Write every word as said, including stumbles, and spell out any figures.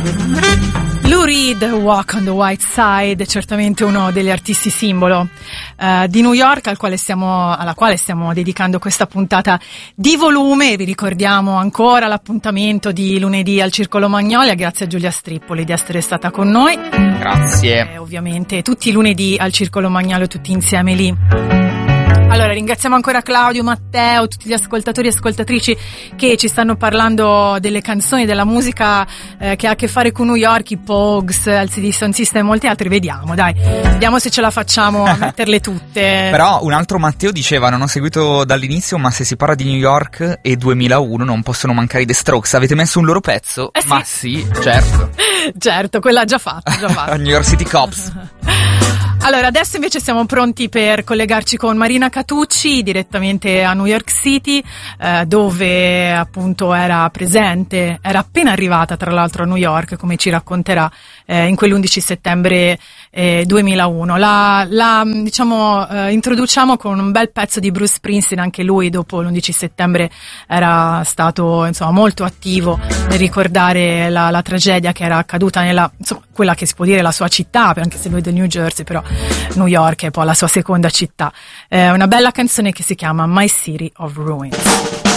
Lou Reed, Walk on the White Side, certamente uno degli artisti simbolo uh, di New York al quale stiamo, alla quale stiamo dedicando questa puntata di volume. Vi ricordiamo ancora l'appuntamento di lunedì al Circolo Magnolia, grazie a Giulia Strippoli di essere stata con noi. Grazie. E ovviamente tutti i lunedì al Circolo Magnolia, tutti insieme lì. Allora, ringraziamo ancora Claudio, Matteo, tutti gli ascoltatori e ascoltatrici che ci stanno parlando delle canzoni, della musica eh, che ha a che fare con New York, i Pogues, L C D Sound System e molti altri. Vediamo, dai, vediamo se ce la facciamo a metterle tutte. Però un altro Matteo diceva, non ho seguito dall'inizio, ma se si parla di New York e duemilauno non possono mancare i The Strokes. Avete messo un loro pezzo? Eh sì. Ma sì, certo. Certo, quella già fatta, già fatta. New York City Cops. Allora, adesso invece siamo pronti per collegarci con Marina Catucci direttamente a New York City, eh, dove appunto era presente, era appena arrivata tra l'altro a New York, come ci racconterà eh, in quell'undici settembre eh, duemilauno. La, la diciamo eh, introduciamo con un bel pezzo di Bruce Springsteen, anche lui dopo l'undici settembre era stato insomma molto attivo nel ricordare la, la tragedia che era accaduta nella, insomma, quella che si può dire la sua città, anche se lui è del New Jersey, però New York è poi la sua seconda città. È una bella canzone che si chiama My City of Ruins.